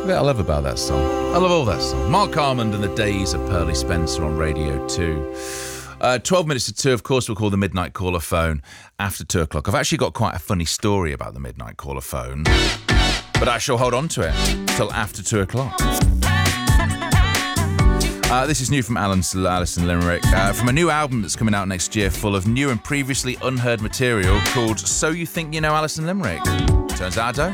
I love about that song. I love all that song. Mark Armand and the Days of Pearly Spencer on Radio 2. 12 minutes to 2, of course, we'll call the Midnight Caller phone after 2 o'clock. I've actually got quite a funny story about the Midnight Caller phone, but I shall hold on to it till after 2 o'clock. This is new from Alison Limerick, from a new album that's coming out next year full of new and previously unheard material called So You Think You Know Alison Limerick? Turns out I don't.